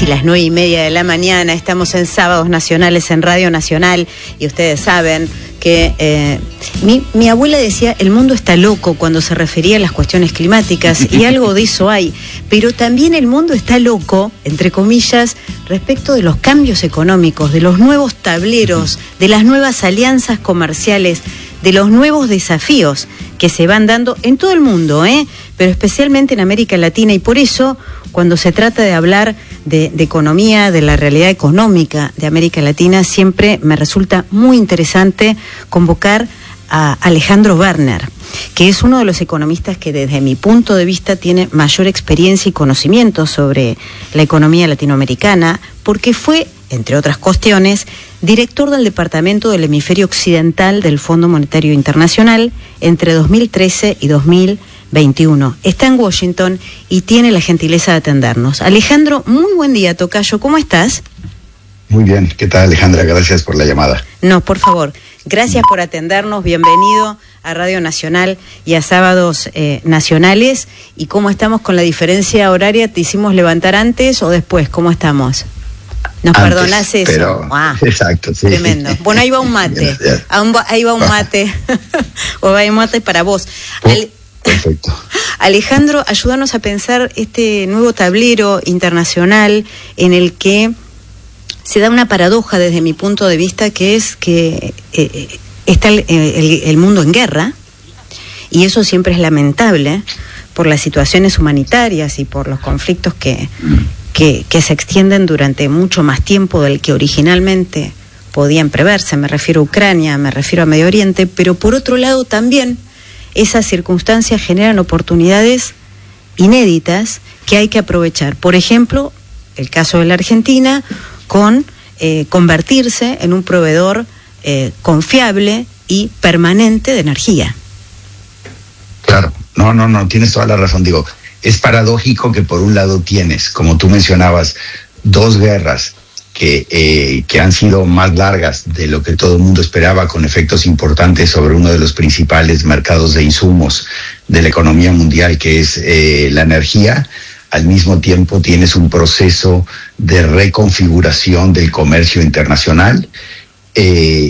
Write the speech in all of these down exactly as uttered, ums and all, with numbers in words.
las nueve y media de la mañana. Estamos en Sábados Nacionales en Radio Nacional y ustedes saben que eh, mi, mi abuela decía el mundo está loco cuando se refería a las cuestiones climáticas, y algo de eso hay, pero también el mundo está loco, entre comillas, respecto de los cambios económicos, de los nuevos tableros, de las nuevas alianzas comerciales, de los nuevos desafíos que se van dando en todo el mundo, ¿eh? pero especialmente en América Latina, y por eso cuando se trata de hablar de, de economía, de la realidad económica de América Latina, siempre me resulta muy interesante convocar a Alejandro Werner, que es uno de los economistas que desde mi punto de vista tiene mayor experiencia y conocimiento sobre la economía latinoamericana, porque fue, entre otras cuestiones, director del Departamento del Hemisferio Occidental del Fondo Monetario Internacional entre dos mil trece y dos mil veintiuno. Está en Washington y tiene la gentileza de atendernos. Alejandro, muy buen día, tocayo. ¿Cómo estás? Muy bien. ¿Qué tal, Alejandra? Gracias por la llamada. No, por favor. Gracias por atendernos. Bienvenido a Radio Nacional y a Sábados eh, Nacionales. ¿Y cómo estamos con la diferencia horaria? ¿Te hicimos levantar antes o después? ¿Cómo estamos? ¿Nos Antes, perdonás eso? Pero, ah, exacto, sí. Tremendo. Bueno, ahí va un mate. Ahí va un mate. O va un mate para vos. Al... Perfecto. Alejandro, ayúdanos a pensar este nuevo tablero internacional en el que se da una paradoja desde mi punto de vista, que es que eh, está el, el, el mundo en guerra, y eso siempre es lamentable por las situaciones humanitarias y por los conflictos que, que, que se extienden durante mucho más tiempo del que originalmente podían preverse. Me refiero a Ucrania, me refiero a Medio Oriente, pero por otro lado también esas circunstancias generan oportunidades inéditas que hay que aprovechar. Por ejemplo, el caso de la Argentina, con eh, convertirse en un proveedor eh, confiable y permanente de energía. Claro, no, no, no, tienes toda la razón. Digo, es paradójico que por un lado tienes, como tú mencionabas, dos guerras que, eh, que han sido más largas de lo que todo el mundo esperaba, con efectos importantes sobre uno de los principales mercados de insumos de la economía mundial, que es eh, la energía. Al mismo tiempo tienes un proceso de reconfiguración del comercio internacional eh,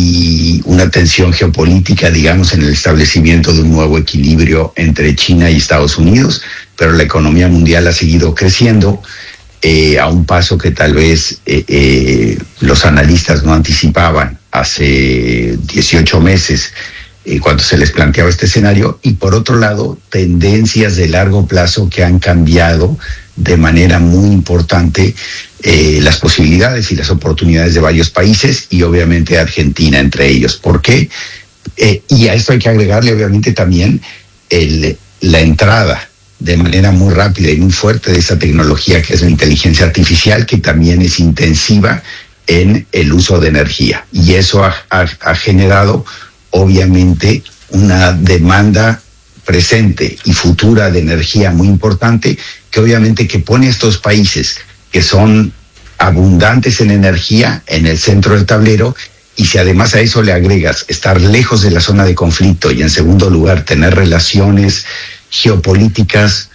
y una tensión geopolítica, digamos, en el establecimiento de un nuevo equilibrio entre China y Estados Unidos, pero la economía mundial ha seguido creciendo eh, a un paso que tal vez eh, eh, los analistas no anticipaban hace dieciocho meses, cuando se les planteaba este escenario, y por otro lado, tendencias de largo plazo que han cambiado de manera muy importante eh, las posibilidades y las oportunidades de varios países, y obviamente Argentina entre ellos. ¿Por qué? Eh, y a esto hay que agregarle obviamente también el, la entrada de manera muy rápida y muy fuerte de esa tecnología que es la inteligencia artificial, que también es intensiva en el uso de energía, y eso ha, ha, ha generado obviamente una demanda presente y futura de energía muy importante, que obviamente que pone a estos países que son abundantes en energía en el centro del tablero. Y si además a eso le agregas estar lejos de la zona de conflicto y en segundo lugar tener relaciones geopolíticas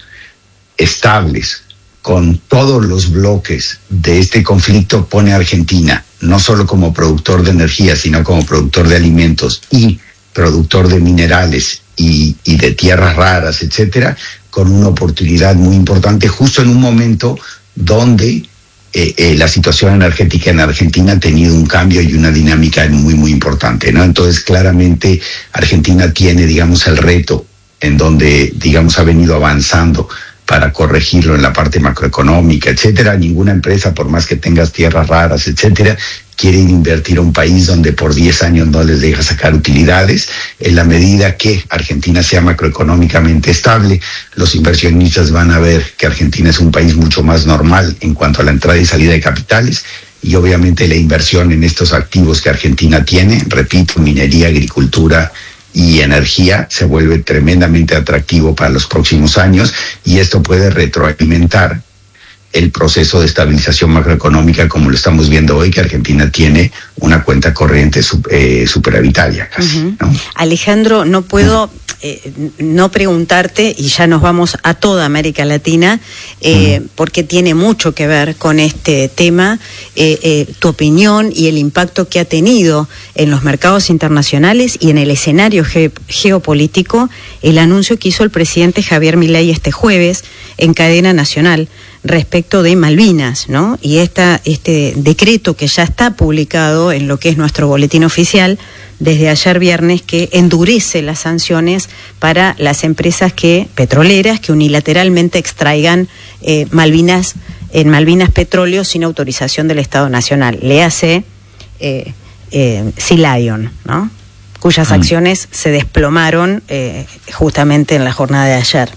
estables con todos los bloques de este conflicto, pone a Argentina no solo como productor de energía, sino como productor de alimentos y productor de minerales y, y de tierras raras, etcétera, con una oportunidad muy importante justo en un momento donde eh, eh, la situación energética en Argentina ha tenido un cambio y una dinámica muy, muy importante, ¿no? Entonces, claramente, Argentina tiene, digamos, el reto en donde, digamos, ha venido avanzando para corregirlo en la parte macroeconómica, etcétera. Ninguna empresa, por más que tengas tierras raras, etcétera, quiere invertir a un país donde por diez años no les deja sacar utilidades. En la medida que Argentina sea macroeconómicamente estable, los inversionistas van a ver que Argentina es un país mucho más normal en cuanto a la entrada y salida de capitales, y obviamente la inversión en estos activos que Argentina tiene, repito, minería, agricultura y energía, se vuelve tremendamente atractivo para los próximos años, y esto puede retroalimentar el proceso de estabilización macroeconómica como lo estamos viendo hoy, que Argentina tiene una cuenta corriente eh, superavitaria casi, uh-huh. ¿no? Alejandro, no puedo eh, no preguntarte, y ya nos vamos a toda América Latina, eh, mm. porque tiene mucho que ver con este tema, eh, eh, tu opinión y el impacto que ha tenido en los mercados internacionales y en el escenario ge- geopolítico el anuncio que hizo el presidente Javier Milei este jueves en cadena nacional respecto de Malvinas, ¿no? Y esta, este decreto que ya está publicado en lo que es nuestro boletín oficial desde ayer viernes, que endurece las sanciones para las empresas que petroleras que unilateralmente extraigan eh, Malvinas en Malvinas petróleo sin autorización del Estado Nacional. Le hace eh, eh, Sea Lion, ¿no? Cuyas mm. acciones se desplomaron eh, justamente en la jornada de ayer.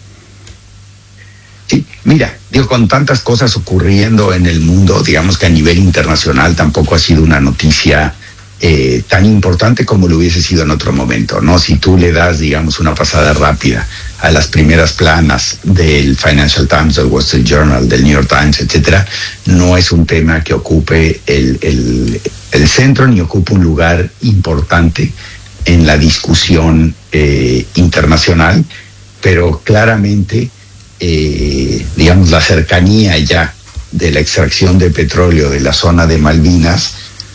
Sí, mira, digo, con tantas cosas ocurriendo en el mundo, digamos que a nivel internacional tampoco ha sido una noticia eh, tan importante como lo hubiese sido en otro momento, ¿no? Si tú le das, digamos, una pasada rápida a las primeras planas del Financial Times, del Wall Street Journal, del New York Times, etcétera, no es un tema que ocupe el, el, el centro ni ocupa un lugar importante en la discusión eh, internacional, pero claramente Eh, digamos, la cercanía ya de la extracción de petróleo de la zona de Malvinas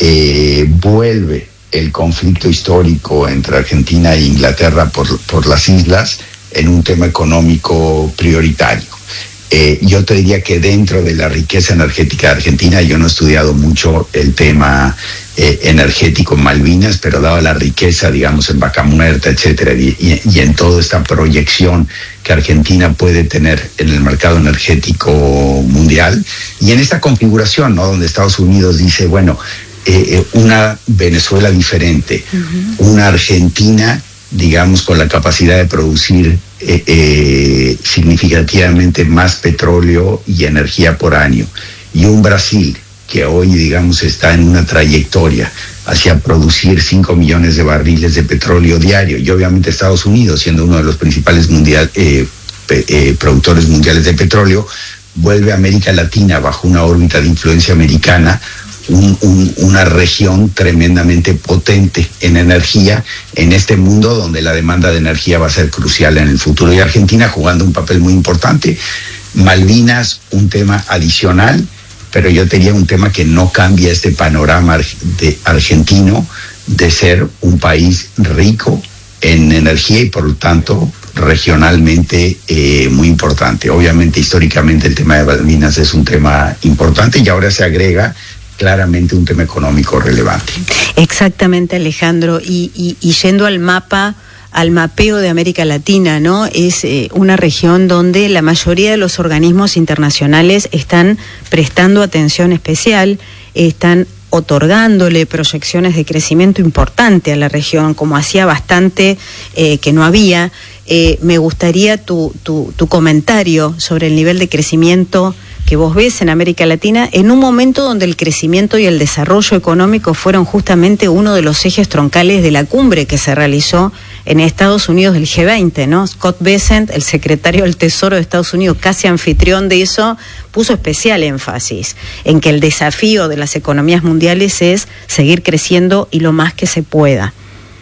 eh, vuelve el conflicto histórico entre Argentina e Inglaterra por, por las islas en un tema económico prioritario. Eh, yo te diría que dentro de la riqueza energética de Argentina, yo no he estudiado mucho el tema eh, energético en Malvinas, pero dado la riqueza, digamos, en Vaca Muerta, etcétera, y, y, y en toda esta proyección que Argentina puede tener en el mercado energético mundial, y en esta configuración, ¿no? Donde Estados Unidos dice, bueno, eh, una Venezuela diferente, uh-huh. una Argentina, digamos, con la capacidad de producir eh, eh, significativamente más petróleo y energía por año, y un Brasil que hoy, digamos, está en una trayectoria hacia producir cinco millones de barriles de petróleo diario, y obviamente Estados Unidos, siendo uno de los principales mundial, eh, eh, productores mundiales de petróleo, vuelve a América Latina bajo una órbita de influencia americana, Un, un, una región tremendamente potente en energía en este mundo donde la demanda de energía va a ser crucial en el futuro, y Argentina jugando un papel muy importante. Malvinas, un tema adicional, pero yo te diría un tema que no cambia este panorama de argentino de ser un país rico en energía y por lo tanto regionalmente eh, muy importante. Obviamente históricamente el tema de Malvinas es un tema importante y ahora se agrega claramente un tema económico relevante. Exactamente, Alejandro, y, y, y yendo al mapa, al mapeo de América Latina, ¿no? Es eh, una región donde la mayoría de los organismos internacionales están prestando atención especial, están otorgándole proyecciones de crecimiento importante a la región, como hacía bastante eh, que no había. Eh, me gustaría tu, tu, tu comentario sobre el nivel de crecimiento que vos ves en América Latina en un momento donde el crecimiento y el desarrollo económico fueron justamente uno de los ejes troncales de la cumbre que se realizó en Estados Unidos del G veinte, ¿no? Scott Bessent, el secretario del Tesoro de Estados Unidos, casi anfitrión de eso, puso especial énfasis en que el desafío de las economías mundiales es seguir creciendo y lo más que se pueda.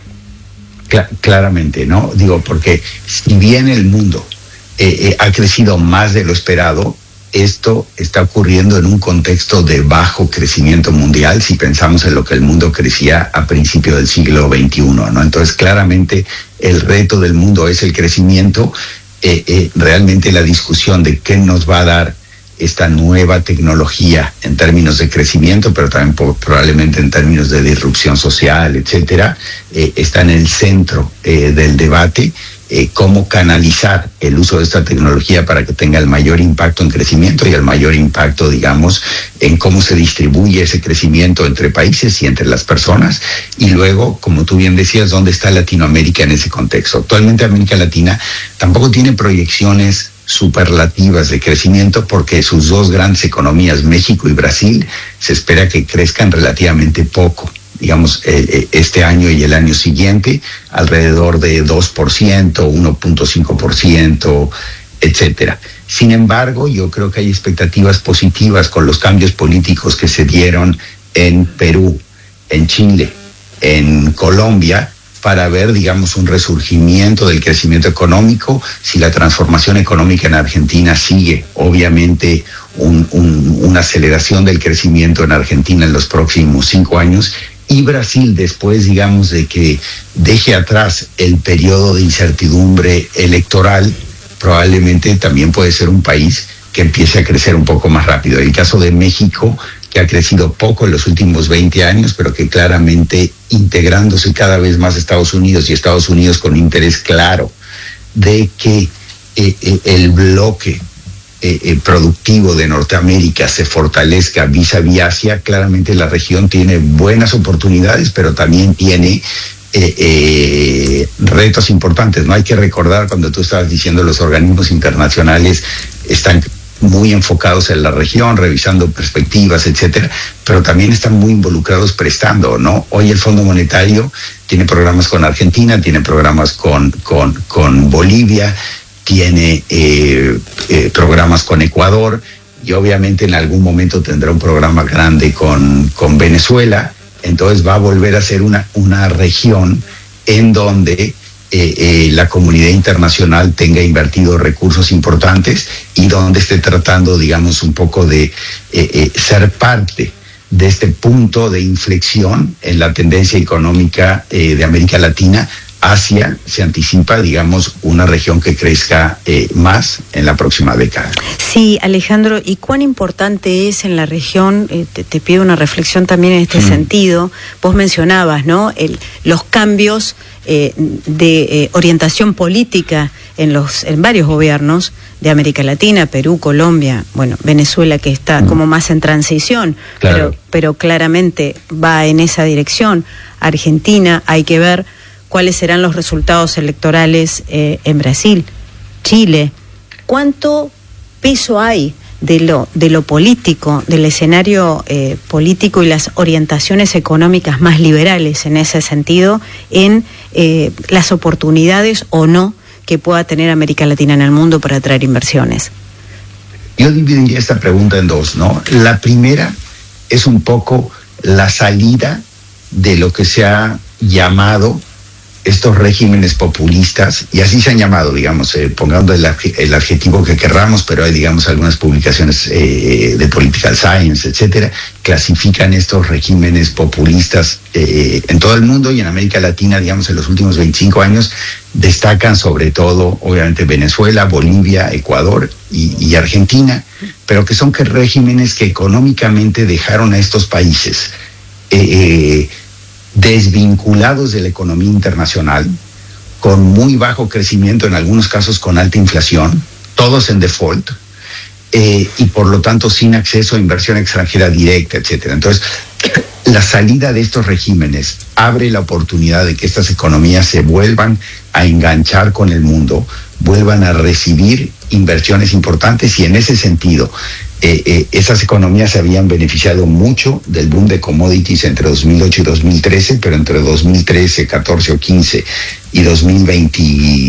Cla- claramente, ¿no? Digo, porque si bien el mundo eh, eh, ha crecido más de lo esperado, esto está ocurriendo en un contexto de bajo crecimiento mundial si pensamos en lo que el mundo crecía a principios del siglo veintiuno, ¿no? Entonces, claramente, el reto del mundo es el crecimiento. Eh, eh, realmente la discusión de qué nos va a dar esta nueva tecnología en términos de crecimiento, pero también po- probablemente en términos de disrupción social, etcétera, eh, está en el centro eh, del debate. Eh, cómo canalizar el uso de esta tecnología para que tenga el mayor impacto en crecimiento y el mayor impacto, digamos, en cómo se distribuye ese crecimiento entre países y entre las personas. Y luego, como tú bien decías, ¿dónde está Latinoamérica en ese contexto? Actualmente América Latina tampoco tiene proyecciones superlativas de crecimiento porque sus dos grandes economías, México y Brasil, se espera que crezcan relativamente poco. Digamos, eh, este año y el año siguiente, alrededor de dos por ciento, uno punto cinco por ciento, etcétera. Sin embargo, yo creo que hay expectativas positivas con los cambios políticos que se dieron en Perú, en Chile, en Colombia, para ver, digamos, un resurgimiento del crecimiento económico, si la transformación económica en Argentina sigue, obviamente, un, un, una aceleración del crecimiento en Argentina en los próximos cinco años, y Brasil, después, digamos, de que deje atrás el periodo de incertidumbre electoral, probablemente también puede ser un país que empiece a crecer un poco más rápido. El caso de México, que ha crecido poco en los últimos veinte años, pero que claramente integrándose cada vez más a Estados Unidos, y Estados Unidos con interés claro de que eh, eh, el bloque eh, eh, productivo de Norteamérica se fortalezca vis-a-vis Asia, claramente la región tiene buenas oportunidades, pero también tiene eh, eh, retos importantes. No hay que recordar, cuando tú estabas diciendo los organismos internacionales están muy enfocados en la región, revisando perspectivas, etcétera, pero también están muy involucrados prestando, ¿no? Hoy el Fondo Monetario tiene programas con Argentina, tiene programas con, con, con Bolivia, tiene eh, eh, programas con Ecuador, y obviamente en algún momento tendrá un programa grande con, con Venezuela. Entonces va a volver a ser una, una región en donde Eh, eh, la comunidad internacional tenga invertido recursos importantes, y donde esté tratando, digamos, un poco de eh, eh, ser parte de este punto de inflexión en la tendencia económica eh, de América Latina. Asia se anticipa, digamos, una región que crezca eh, más en la próxima década. Sí, Alejandro, ¿y cuán importante es en la región? Eh, te, te pido una reflexión también en este mm. sentido. Vos mencionabas, ¿no?, el, los cambios eh, de eh, orientación política en los en varios gobiernos de América Latina, Perú, Colombia, bueno, Venezuela, que está mm. como más en transición, claro. pero, pero claramente va en esa dirección. Argentina, hay que ver cuáles serán los resultados electorales eh, en Brasil, Chile. ¿Cuánto peso hay de lo de lo político, del escenario eh, político y las orientaciones económicas más liberales en ese sentido, en eh, las oportunidades o no que pueda tener América Latina en el mundo para atraer inversiones? Yo dividiría esta pregunta en dos, ¿no? La primera es un poco la salida de lo que se ha llamado estos regímenes populistas, y así se han llamado, digamos, eh, pongando el, el adjetivo que querramos, pero hay, digamos, algunas publicaciones eh, de Political Science, etcétera, clasifican estos regímenes populistas eh, en todo el mundo, y en América Latina, digamos, en los últimos veinticinco años, destacan sobre todo, obviamente, Venezuela, Bolivia, Ecuador y, y Argentina, pero que son que regímenes que económicamente dejaron a estos países eh, eh, desvinculados de la economía internacional, con muy bajo crecimiento, en algunos casos con alta inflación, todos en default, eh, y por lo tanto sin acceso a inversión extranjera directa, etcétera. Entonces, la salida de estos regímenes abre la oportunidad de que estas economías se vuelvan a enganchar con el mundo, vuelvan a recibir inversiones importantes, y en ese sentido, Eh, eh, esas economías se habían beneficiado mucho del boom de commodities entre dos mil ocho y dos mil trece, pero entre dos mil trece, catorce o quince y dos mil veinte,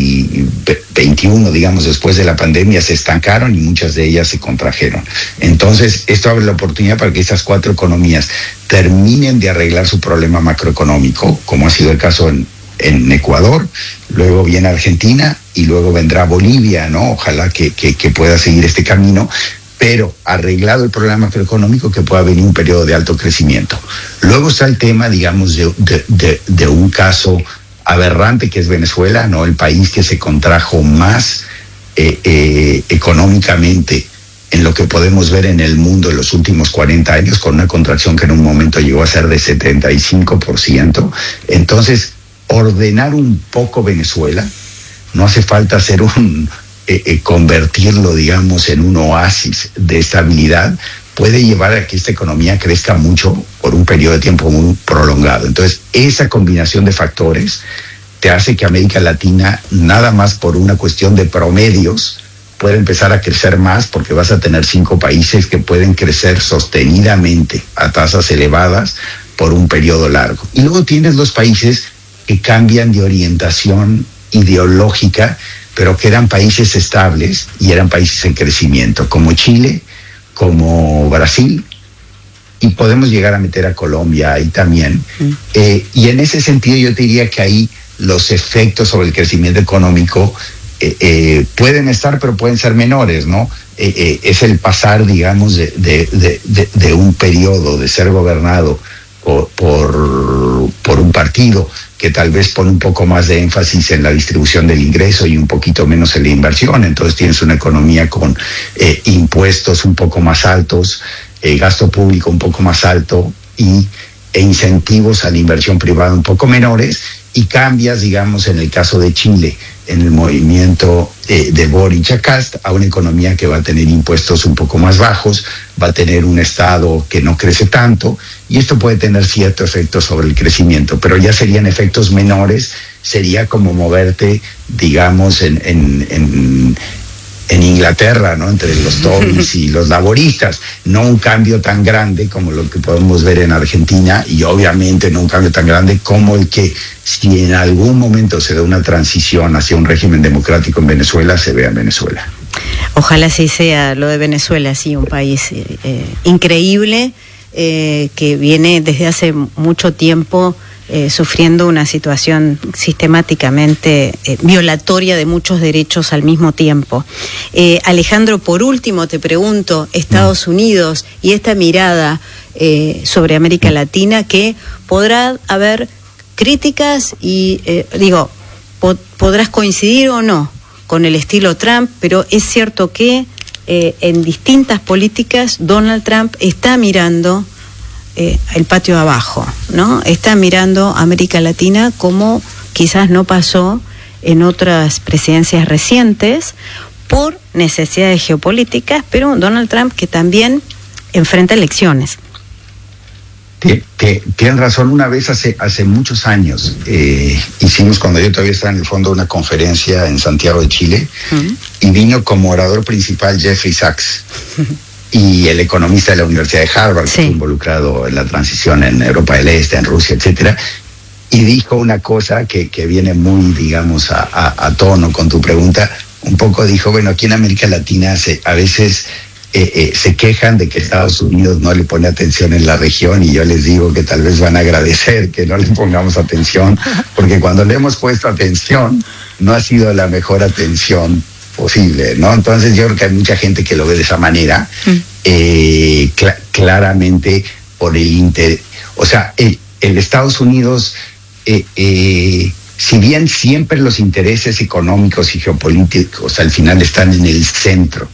veintiuno, digamos, después de la pandemia, se estancaron y muchas de ellas se contrajeron. Entonces, esto abre la oportunidad para que estas cuatro economías terminen de arreglar su problema macroeconómico, como ha sido el caso en, en Ecuador, luego viene Argentina y luego vendrá Bolivia, ¿no? Ojalá que, que, que pueda seguir este camino, pero arreglado el problema macroeconómico, que pueda venir un periodo de alto crecimiento. Luego está el tema, digamos, de, de, de, de un caso aberrante que es Venezuela, ¿no? El país que se contrajo más eh, eh, económicamente en lo que podemos ver en el mundo en los últimos cuarenta años, con una contracción que en un momento llegó a ser de setenta y cinco por ciento. Entonces, ordenar un poco Venezuela, no hace falta hacer un... Eh, eh, convertirlo, digamos, en un oasis de estabilidad, puede llevar a que esta economía crezca mucho por un periodo de tiempo muy prolongado. Entonces, esa combinación de factores te hace que América Latina, nada más por una cuestión de promedios, pueda empezar a crecer más, porque vas a tener cinco países que pueden crecer sostenidamente a tasas elevadas por un periodo largo. Y luego tienes los países que cambian de orientación ideológica, pero que eran países estables y eran países en crecimiento, como Chile, como Brasil, y podemos llegar a meter a Colombia ahí también. Mm. Eh, y en ese sentido yo te diría que ahí los efectos sobre el crecimiento económico eh, eh, pueden estar, pero pueden ser menores, ¿no? Eh, eh, es el pasar, digamos, de, de, de, de, de un periodo de ser gobernado por, por, por un partido que tal vez pone un poco más de énfasis en la distribución del ingreso y un poquito menos en la inversión. Entonces tienes una economía con eh, impuestos un poco más altos, eh, gasto público un poco más alto y e incentivos a la inversión privada un poco menores, y cambias, digamos, en el caso de Chile, en el movimiento eh, de Boric a Kast, a una economía que va a tener impuestos un poco más bajos, va a tener un Estado que no crece tanto, y esto puede tener cierto efecto sobre el crecimiento, pero ya serían efectos menores. Sería como moverte, digamos, en, en, en en Inglaterra, ¿no? Entre los Tories y los laboristas, no un cambio tan grande como lo que podemos ver en Argentina, y obviamente no un cambio tan grande como el que, si en algún momento se da una transición hacia un régimen democrático en Venezuela, se vea en Venezuela. Ojalá sí sea lo de Venezuela, sí, un país eh, increíble, eh, que viene desde hace mucho tiempo Eh, sufriendo una situación sistemáticamente eh, violatoria de muchos derechos al mismo tiempo. Eh, Alejandro, por último te pregunto, Estados Unidos y esta mirada eh, sobre América Latina, que podrá haber críticas y, eh, digo, po- podrás coincidir o no con el estilo Trump, pero es cierto que eh, en distintas políticas Donald Trump está mirando Eh, el patio abajo, ¿no? Está mirando América Latina como quizás no pasó en otras presidencias recientes por necesidades geopolíticas, pero Donald Trump que también enfrenta elecciones. Tienes razón. Una vez hace hace muchos años eh, hicimos, cuando yo todavía estaba en el fondo, una conferencia en Santiago de Chile, uh-huh. y vino como orador principal Jeffrey Sachs. Uh-huh. Y el economista de la Universidad de Harvard, sí, que fue involucrado en la transición en Europa del Este, en Rusia, etcétera, y dijo una cosa que, que viene muy, digamos, a, a, a tono con tu pregunta. Un poco dijo, bueno, aquí en América Latina se, a veces eh, eh, se quejan de que Estados Unidos no le pone atención en la región, y yo les digo que tal vez van a agradecer que no le pongamos atención, porque cuando le hemos puesto atención, no ha sido la mejor atención posible, ¿no? Entonces yo creo que hay mucha gente que lo ve de esa manera, mm. eh, cl- claramente por el interés, o sea, el, el Estados Unidos, eh, eh, si bien siempre los intereses económicos y geopolíticos al final están en el centro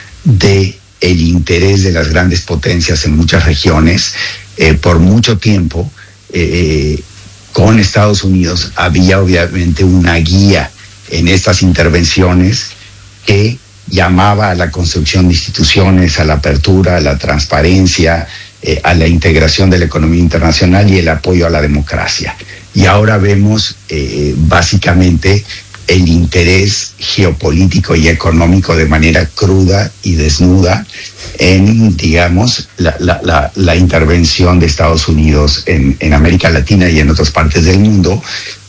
de el interés de las grandes potencias en muchas regiones, eh, por mucho tiempo eh, con Estados Unidos había obviamente una guía en estas intervenciones que llamaba a la construcción de instituciones, a la apertura, a la transparencia, eh, a la integración de la economía internacional y el apoyo a la democracia. Y ahora vemos eh, básicamente el interés geopolítico y económico de manera cruda y desnuda en, digamos, la, la, la, la intervención de Estados Unidos en, en América Latina y en otras partes del mundo,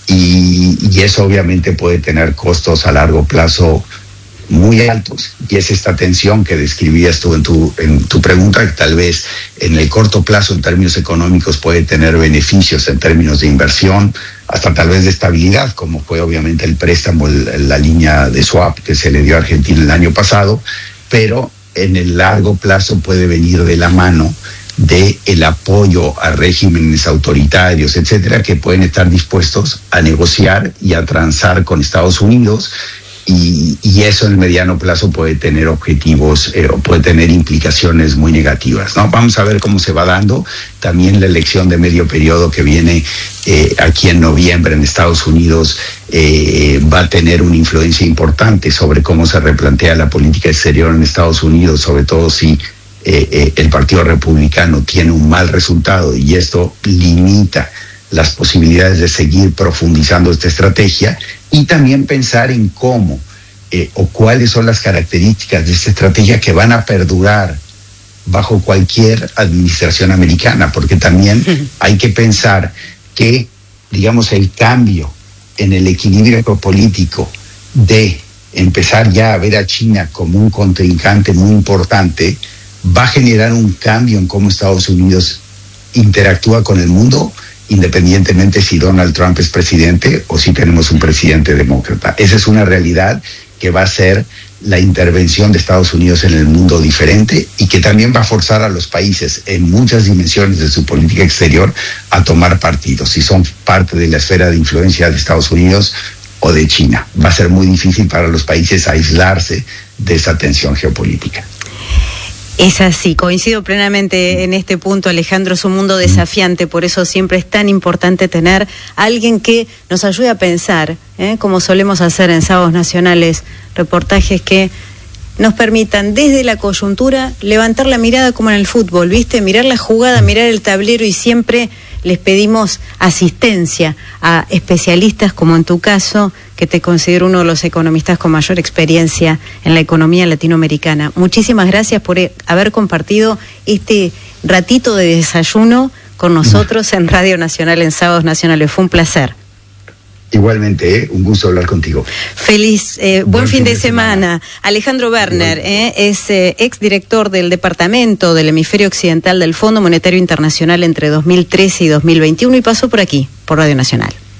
y, y eso obviamente puede tener costos a largo plazo muy altos, y es esta tensión que describías tú en tu, en tu pregunta, que tal vez en el corto plazo en términos económicos puede tener beneficios en términos de inversión, hasta tal vez de estabilidad, como fue obviamente el préstamo, el, la línea de swap que se le dio a Argentina el año pasado, pero en el largo plazo puede venir de la mano de el apoyo a regímenes autoritarios, etcétera, que pueden estar dispuestos a negociar y a transar con Estados Unidos. Y, y eso en el mediano plazo puede tener objetivos, eh, puede tener implicaciones muy negativas, ¿no? Vamos a ver cómo se va dando. También la elección de medio periodo que viene eh, aquí en noviembre en Estados Unidos eh, va a tener una influencia importante sobre cómo se replantea la política exterior en Estados Unidos, sobre todo si eh, eh, el Partido Republicano tiene un mal resultado, y esto limita las posibilidades de seguir profundizando esta estrategia, y también pensar en cómo eh, o cuáles son las características de esta estrategia que van a perdurar bajo cualquier administración americana, porque también hay que pensar que, digamos, el cambio en el equilibrio político de empezar ya a ver a China como un contrincante muy importante va a generar un cambio en cómo Estados Unidos interactúa con el mundo independientemente si Donald Trump es presidente o si tenemos un presidente demócrata. Esa es una realidad que va a ser la intervención de Estados Unidos en el mundo diferente y que también va a forzar a los países en muchas dimensiones de su política exterior a tomar partido, si son parte de la esfera de influencia de Estados Unidos o de China. Va a ser muy difícil para los países aislarse de esa tensión geopolítica. Es así, coincido plenamente en este punto, Alejandro. Es un mundo desafiante, por eso siempre es tan importante tener a alguien que nos ayude a pensar, ¿eh? como solemos hacer en Sábados Nacionales, reportajes que nos permitan desde la coyuntura levantar la mirada como en el fútbol, ¿viste? Mirar la jugada, mirar el tablero, y siempre les pedimos asistencia a especialistas como en tu caso, que te considero uno de los economistas con mayor experiencia en la economía latinoamericana. Muchísimas gracias por haber compartido este ratito de desayuno con nosotros en Radio Nacional, en Sábados Nacionales. Fue un placer. Igualmente, ¿eh? Un gusto hablar contigo. Feliz, eh, buen, buen fin, fin de, de semana. semana. Alejandro Werner eh, es eh, exdirector del Departamento del Hemisferio Occidental del Fondo Monetario Internacional entre dos mil trece y dos mil veintiuno y pasó por aquí, por Radio Nacional.